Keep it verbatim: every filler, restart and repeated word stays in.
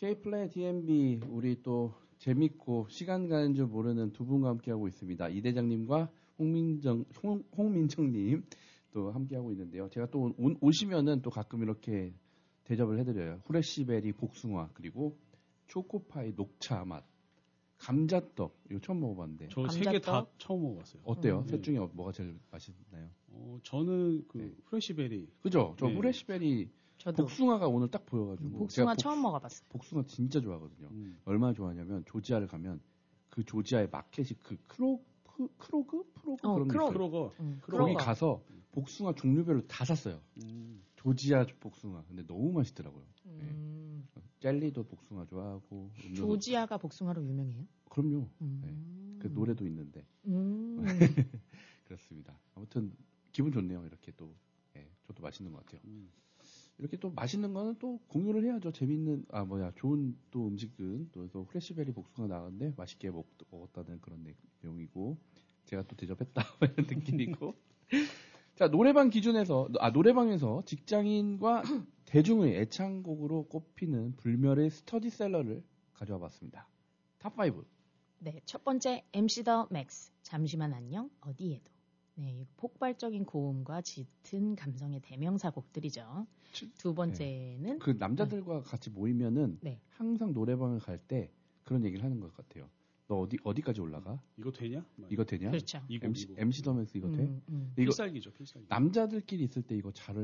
K플레이 디엠비 우리 또 재밌고 시간 가는 줄 모르는 두 분과 함께하고 있습니다. 이 대장님과 홍민정, 홍, 홍민정님 또 함께하고 있는데요. 제가 또 오, 오시면은 또 가끔 이렇게 대접을 해드려요. 후레쉬베리 복숭아 그리고 초코파이 녹차 맛, 감자떡 이거 처음 먹어봤는데. 저 세 개 다 처음 먹어봤어요. 어때요? 음, 셋 네. 중에 뭐가 제일 맛있나요? 어, 저는 그 네. 후레쉬베리. 그죠? 저 네. 후레쉬베리 저도 복숭아가 오늘 딱 보여가지고 복숭아 제가 처음 복수, 먹어봤어요. 복숭아 진짜 좋아하거든요. 음. 얼마나 좋아하냐면 조지아를 가면 그 조지아의 마켓이 그 크로 크, 크로그 프로그 어, 그런 게 크로- 있어요. 크로거. 음, 거기 크로거. 가서 복숭아 종류별로 다 샀어요. 음. 조지아 복숭아. 근데 너무 맛있더라고요. 음, 네. 젤리도 복숭아 좋아하고. 음료도- 조지아가 복숭아로 유명해요? 그럼요. 음. 네. 그 노래도 있는데 음. 그렇습니다. 아무튼 기분 좋네요. 이렇게 또 네, 저도 맛있는 것 같아요. 음. 이렇게 또 맛있는 거는 또 공유를 해야죠. 재밌는 아 뭐야 좋은 또 음식은 또 그래서 후레쉬베리 복숭아 나왔는데 맛있게 먹, 먹었다는 그런 내, 내용이고 제가 또 대접했다 이런 느낌이고 자 노래방 기준에서 아 노래방에서 직장인과 대중의 애창곡으로 꼽히는 불멸의 스터디셀러를 가져와 봤습니다. 탑 파이브. 네, 첫 번째 엠씨 더 맥스. 잠시만 안녕 어디에도. 네, 폭발적인 고음과 짙은 감성의 대명사 곡들이죠. 두 번째는 그 남자들과 같이 모이면은 네. 항상 노래방을 갈 때 그런 얘기를 하는 것 같아요. 너 어디 어디까지 올라가? 이거 되냐? 이거 되냐? 그렇죠. 이거 엠씨 이거. 엠씨 더맨스 이거 돼? 음, 음. 이거 필살기죠, 필살기. 남자들끼리 있을 때 이거 잘